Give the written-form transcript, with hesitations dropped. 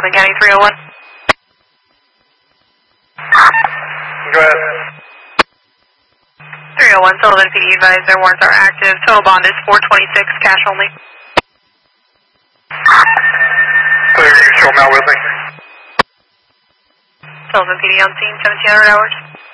Oakland County 301. Go ahead. 301, Sullivan PD advised their warrants are active. Total bond is 426, cash only. Clear, you can show them out with me. Sullivan PD on scene, 1700 hours.